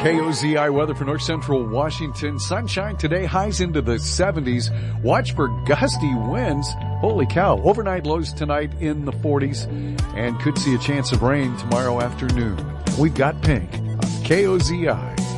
KOZI weather for north central Washington. Sunshine today, highs into the 70s. Watch for gusty winds. Holy cow. Overnight lows tonight in the 40s and could see a chance of rain tomorrow afternoon. We've got pink on KOZI.